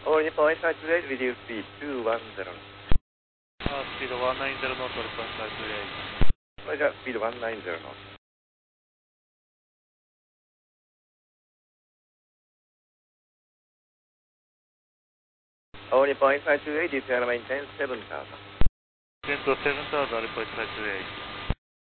All Nippon 858, reduce speed 210. Speed 190 knot, report 528. Roger, speed 190 knots. All Nippon 858, descend maintain 7000. Descend to 7000, report 528.